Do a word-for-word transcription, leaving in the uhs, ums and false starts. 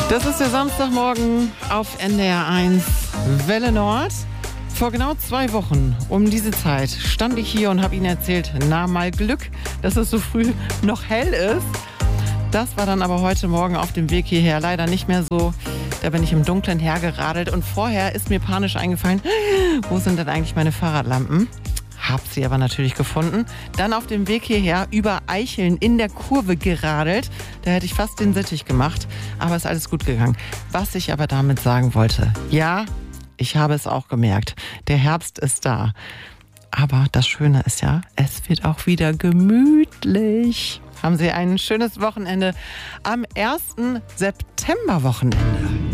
Das ist der Samstagmorgen auf N D R eins Welle Nord. Vor genau zwei Wochen um diese Zeit stand ich hier und habe Ihnen erzählt, na mal Glück, dass es so früh noch hell ist. Das war dann aber heute Morgen auf dem Weg hierher leider nicht mehr so. Da bin ich im Dunkeln hergeradelt und vorher ist mir panisch eingefallen, wo sind denn eigentlich meine Fahrradlampen? Hab sie aber natürlich gefunden. Dann auf dem Weg hierher über Eicheln in der Kurve geradelt. Da hätte ich fast den Sittich gemacht, aber ist alles gut gegangen. Was ich aber damit sagen wollte, ja, ich habe es auch gemerkt, der Herbst ist da. Aber das Schöne ist ja, es wird auch wieder gemütlich. Haben Sie ein schönes Wochenende am ersten September-Wochenende.